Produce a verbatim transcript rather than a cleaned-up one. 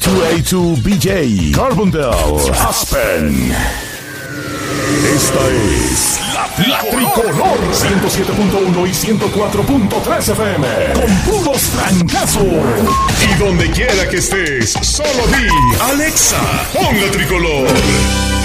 dos A dos B J, Carbondale, Aspen. Esta es La, la Tricolor ciento siete punto uno y ciento cuatro punto tres F M. Con puros trancazos. Y donde quiera que estés, solo di Alexa, pon La Tricolor.